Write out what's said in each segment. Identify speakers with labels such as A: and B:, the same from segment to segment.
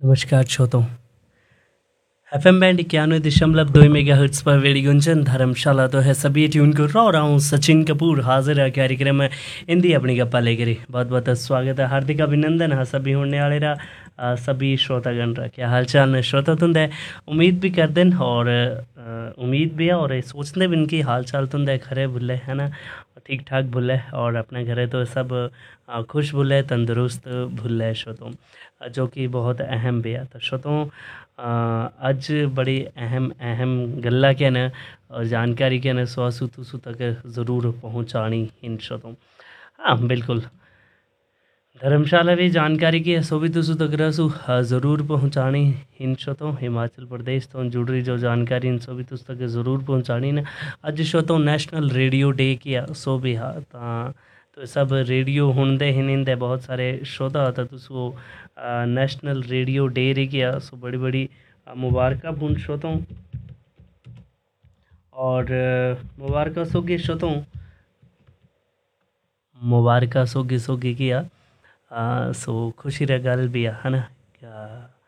A: नमस्कार श्रोताओं। FM band 91.2 megahertz पर रेडियो गुंजन धर्मशाला तो है सभी ट्यून कर रहा हूँ। सचिन कपूर हाजिर है कार्यक्रम में हिंदी अपनी गप्पा लेकर। बहुत बहुत स्वागत है, हार्दिक अभिनंदन है सभी होने वाले रहा सभी श्रोतागण रहा। क्या हाल चाल है श्रोता तुंदे? उम्मीद भी कर दें और उम्मीद भी है और सोचते भी इनकी हाल चाल तुंदे खरे बुले है ना, ठीक ठाक बुले और अपने घरे तो सब खुश बुले तंदुरुस्त भुले श्रोतों, जो कि बहुत अहम भी है। तो श्रोतों आज बड़ी अहम गल्ला क्या न और जानकारी क्या न स्वासु तुसु तक ज़रूर पहुँचानी इन श्रोतों। हाँ बिल्कुल, धर्मशाला भी जानकारी की सो भी तुसु तक रसु ज़रूर पहुँचानी इन श्रोतों। हिमाचल प्रदेश तो जुड़ रही जो जानकारी इन सो भी तुस तक ज़रूर पहुँचानी न। अज श्रोतों नेशनल रेडियो डे किया सो भी हाँ तो सब रेडियो हुंदे हिंदे बहुत सारे श्रोता होता तो सो नेशनल रेडियो डे रे किया सो बड़ी बड़ी मुबारक बुन श्रोतों और मुबारक सोगी श्रोतों, मुबारक सोगी किया सो खुशी रा गल भी है ना। क्या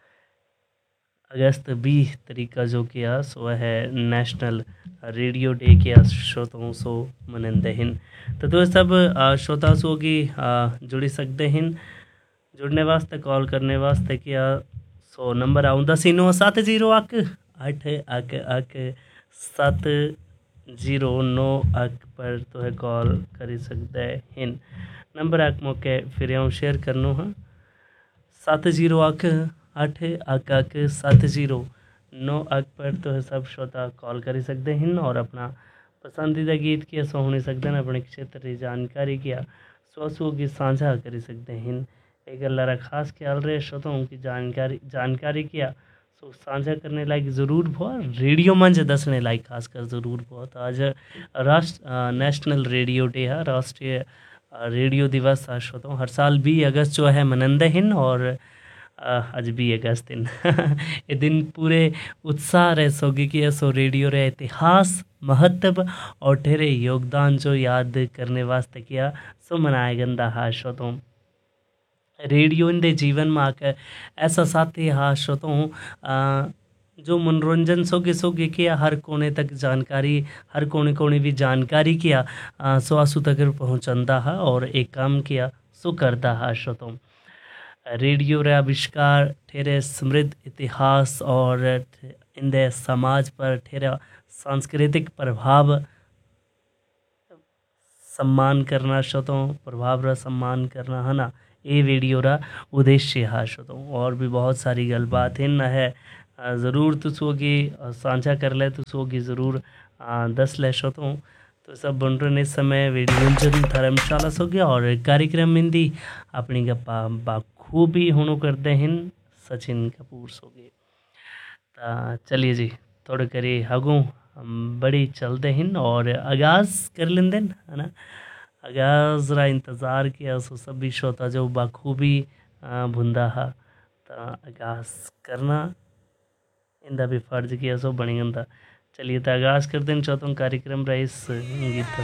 A: अगस्त 20 तरीका जो किया सो है नेशनल रेडियो डे किया श्रोताओं सो मनंदे हिन। तो सब श्रोता सो की जुड़ी सकते हिन। जुड़ने वास्ते कॉल करने वास्ते किया सो नंबर आउंदा सी 970 8 अक अक 709 अक पर तो है कॉल कर सकते हिन। नंबर अक मौके फिर शेयर करनो हाँ 70 अक 8 अक अक 709 अक पर तो है सब श्रोता कॉल कर सकते हैं और अपना पसंदीदा गीत किया सो होने सकते हैं, अपने क्षेत्र की जानकारी किया सो की साझा कर सकते हैं। एक गल्ला खास ख्याल रहे श्रोताओं की जानकारी किया सो साझा करने लायक ज़रूर बहुत रेडियो मंच दसने लायक खासकर ज़रूर बहुत। आज नेशनल रेडियो डे है, राष्ट्रीय रेडियो दिवस है श्रोताओं। हर साल 20 अगस्त जो है मनंदे हिन और आज 20 अगस्त दिन ये दिन पूरे उत्साह रह सोगी कि सो रेडियो रे इतिहास महत्व और ठेरे योगदान जो याद करने वास्ते किया सो मनाया गंदा हा श्रोतों। रेडियो इन दे जीवन में आकर ऐसा साथी हा श्रोतों जो मनोरंजन सोगे किया हर कोने तक जानकारी, हर कोने भी जानकारी किया सो आसू तक पहुँचंदा हा और एक काम किया सो करता हा श्रोतों। रेडियो रे आविष्कार ठेरे समृद्ध इतिहास और इंदे समाज पर ठेरा सांस्कृतिक प्रभाव सम्मान करना श्रोतों, प्रभाव रा सम्मान करना है ना, ये रेडियो रा उद्देश्य है श्रोतों। और भी बहुत सारी गलबात इन है ज़रूर तुसोगी साझा कर ले तुसोगी ज़रूर दस ले श्रोतों। तो सब बन रहे इस समय रेडियो धर्मशाला सो गया और कार्यक्रम हिंदी अपनी गप्पा बाखूबी होनो करते हैं सचिन कपूर सो गए। चलिए जी थोड़े करी हगू हम बड़ी चलते हैं और आगाज़ कर लेंदे है ना। आगाज़ रा इंतज़ार किया सो सभी श्रोता जो बाखूबी भुंदा हा तो आगाज़ करना इंदा भी फर्ज किया सो बनी गंदा। चलिए तो आगाज़ कर दें चौथा कार्यक्रम रहा इस गीत